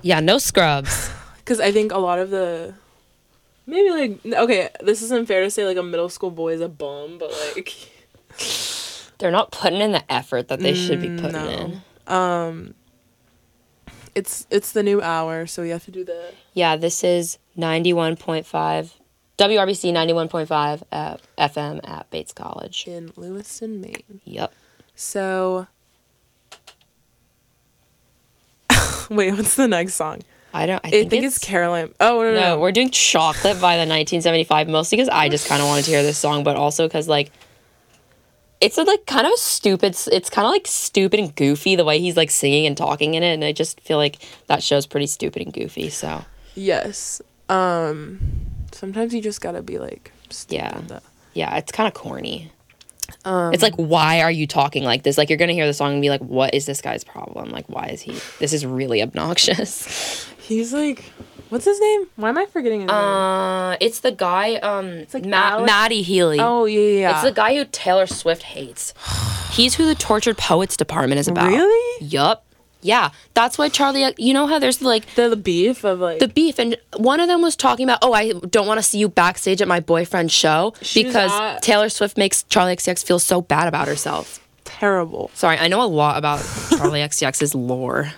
Yeah, no scrubs. Because I think a lot of the... Maybe, like... Okay, this isn't fair to say, like, a middle school boy is a bum, but, like... They're not putting in the effort that they should be putting in. It's the new hour, so we have to do the... Yeah, this is 91.5... WRBC 91.5 FM at Bates College. In Lewiston, Maine. Yep. So... Wait, what's the next song? I think it's Caroline. Oh, no. We're doing Chocolate by the 1975, mostly because I just kind of wanted to hear this song, but also because, like, it's like kind of a stupid, it's kind of like stupid and goofy the way he's like singing and talking in it, and I just feel like that show's pretty stupid and goofy, so. Yes. Sometimes you just gotta be like stupid. Yeah, it's kind of corny. It's like, why are you talking like this? Like, you're gonna hear the song and be like, what is this guy's problem? Like, why is this is really obnoxious. He's like, what's his name? Why am I forgetting his name? It's the guy, it's like Matty Healy. Oh, yeah. It's the guy who Taylor Swift hates. He's who the Tortured Poets department is about. Really? Yup. Yeah, that's why Charlie, you know how there's like... The beef of like... The beef, and one of them was talking about, I don't want to see you backstage at my boyfriend's show because Taylor Swift makes Charlie XCX feel so bad about herself. Terrible. Sorry, I know a lot about Charlie XCX's lore.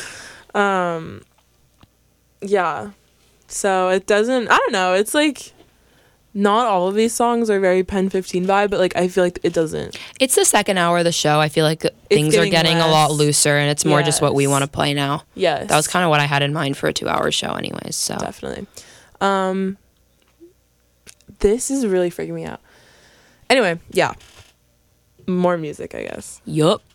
Yeah. So it doesn't... I don't know, it's like... Not all of these songs are very Pen 15 vibe, but like I feel like it doesn't. It's the second hour of the show. I feel like things are getting a lot looser, and it's more just what we want to play now. Yes. That was kind of what I had in mind for a 2-hour show anyways, so. Definitely. This is really freaking me out. Anyway, yeah. More music, I guess. Yup.